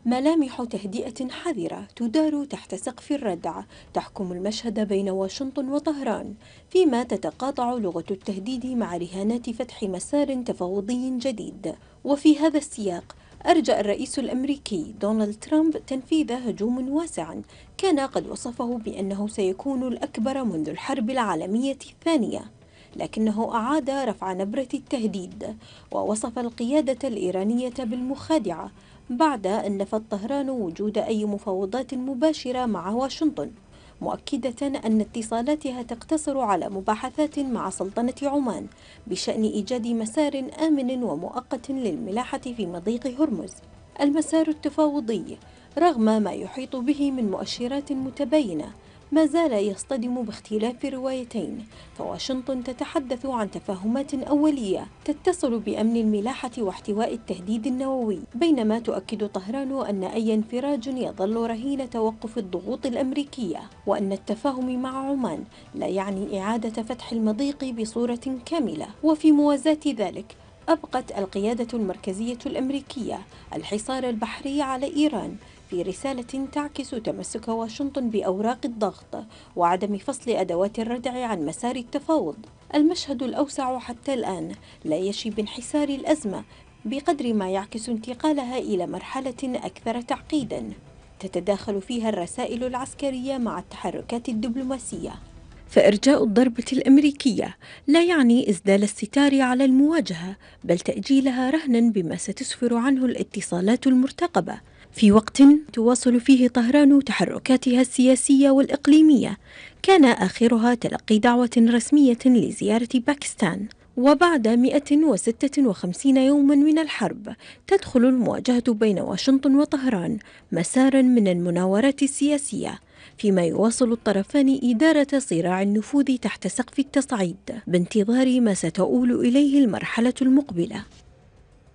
ملامح تهدئة حذرة تدار تحت سقف الردع تحكم المشهد بين واشنطن وطهران، فيما تتقاطع لغة التهديد مع رهانات فتح مسار تفاوضي جديد. وفي هذا السياق أرجأ الرئيس الأمريكي دونالد ترامب تنفيذ هجوم واسع كان قد وصفه بأنه سيكون الأكبر منذ الحرب العالمية الثانية، لكنه أعاد رفع نبرة التهديد ووصف القيادة الإيرانية بالمخادعة بعد أن نفت طهران وجود أي مفاوضات مباشرة مع واشنطن، مؤكدة أن اتصالاتها تقتصر على مباحثات مع سلطنة عمان بشأن إيجاد مسار آمن ومؤقت للملاحة في مضيق هرمز. المسار التفاوضي رغم ما يحيط به من مؤشرات متباينة ما زال يصطدم باختلاف الروايتين، فواشنطن تتحدث عن تفاهمات أولية تتصل بأمن الملاحة واحتواء التهديد النووي، بينما تؤكد طهران أن أي انفراج يظل رهين توقف الضغوط الأمريكية، وأن التفاهم مع عمان لا يعني إعادة فتح المضيق بصورة كاملة. وفي موازاة ذلك أبقت القيادة المركزية الأمريكية الحصار البحري على إيران في رسالة تعكس تمسك واشنطن بأوراق الضغط وعدم فصل أدوات الردع عن مسار التفاوض. المشهد الأوسع حتى الآن لا يشي بانحسار الأزمة بقدر ما يعكس انتقالها إلى مرحلة أكثر تعقيدا تتداخل فيها الرسائل العسكرية مع التحركات الدبلوماسية. فإرجاء الضربة الأمريكية لا يعني إسدال الستار على المواجهة، بل تأجيلها رهنا بما ستسفر عنه الاتصالات المرتقبة، في وقت تواصل فيه طهران تحركاتها السياسية والإقليمية، كان آخرها تلقي دعوة رسمية لزيارة باكستان. وبعد 156 يوما من الحرب تدخل المواجهة بين واشنطن وطهران مسارا من المناورات السياسية، فيما يواصل الطرفان إدارة صراع النفوذ تحت سقف التصعيد بانتظار ما ستؤول إليه المرحلة المقبلة.